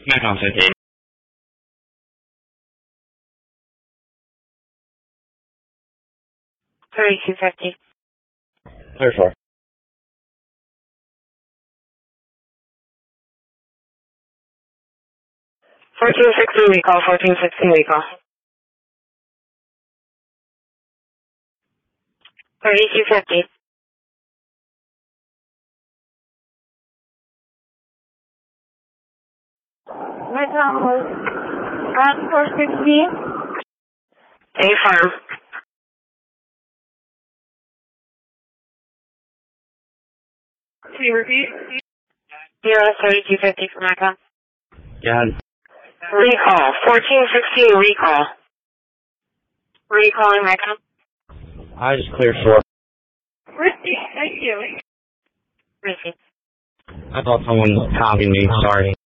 Macon 15. 3250. 34. 1460 recall, 1460 recall. 3250. Macon was at 460. A firm. Can you repeat? 3250 for Macon. Yeah. Recall, 1416 recall. Recalling Macon. I just cleared 4. Receipt, thank you. Receipt. I thought someone was copying me. Sorry.